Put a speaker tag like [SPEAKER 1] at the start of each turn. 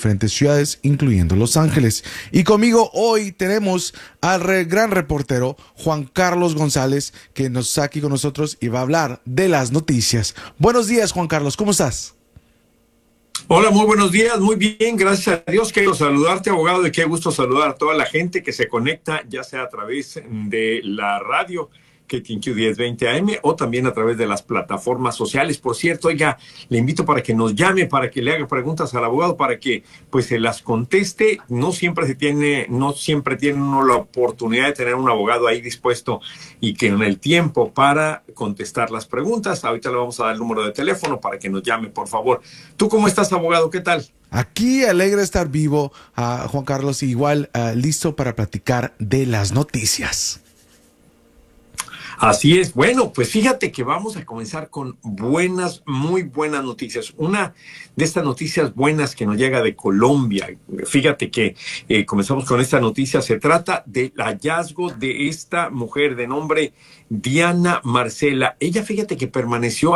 [SPEAKER 1] diferentes ciudades, incluyendo Los Ángeles. Y conmigo hoy tenemos al gran reportero Juan Carlos González, que nos está aquí con nosotros y va a hablar de las noticias. Buenos días, Juan Carlos, ¿cómo estás?
[SPEAKER 2] Hola, muy buenos días, muy bien, gracias a Dios. Quiero saludarte, abogado, y qué gusto saludar a toda la gente que se conecta, ya sea a través de la radio KTNQ 1020 AM o también a través de las plataformas sociales. Por cierto, oiga, le invito para que nos llame, para que le haga preguntas al abogado, para que pues se las conteste. No siempre tiene uno la oportunidad de tener un abogado ahí dispuesto y que en el tiempo para contestar las preguntas. Ahorita le vamos a dar el número de teléfono para que nos llame, por favor. ¿Tú cómo estás, abogado? ¿Qué tal?
[SPEAKER 1] Aquí alegre de estar vivo, Juan Carlos, igual listo para platicar de las noticias.
[SPEAKER 2] Así es. Bueno, pues fíjate que vamos a comenzar con buenas, muy buenas noticias. Una de estas noticias buenas que nos llega de Colombia. Fíjate que comenzamos con esta noticia. Se trata del hallazgo de esta mujer de nombre Diana Marcela. Ella, fíjate que permaneció